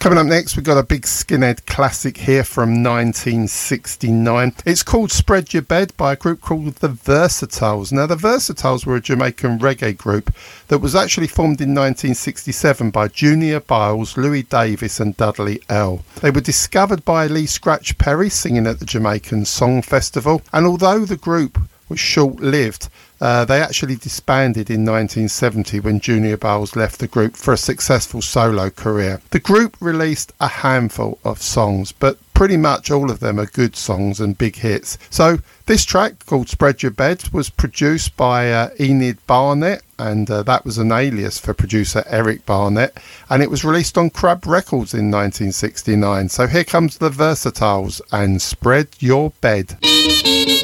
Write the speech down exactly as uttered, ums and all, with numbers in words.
Coming up next, we've got a big skinhead classic here from nineteen sixty-nine. It's called Spread Your Bed by a group called The Versatiles. Now, The Versatiles were a Jamaican reggae group that was actually formed in nineteen sixty-seven by Junior Byles, Louis Davis and Dudley L. They were discovered by Lee Scratch Perry singing at the Jamaican Song Festival, and although the group was short-lived, Uh, they actually disbanded in nineteen seventy when Junior Byles left the group for a successful solo career. The group released a handful of songs, but pretty much all of them are good songs and big hits. So this track, called Spread Your Bed, was produced by uh, Enid Barnett, and uh, that was an alias for producer Eric Barnett, and it was released on Crab Records in nineteen sixty-nine. So here comes The Versatiles and Spread Your Bed.